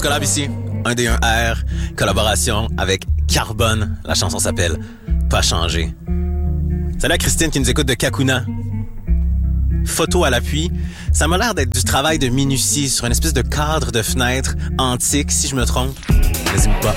collab ici, 1D1R, collaboration avec Carbone. La chanson s'appelle Pas changer. Salut à Christine qui nous écoute de Kakuna. Photo à l'appui, ça m'a l'air d'être du travail de minutie sur une espèce de cadre de fenêtre antique, si je me trompe. Vas-y pas.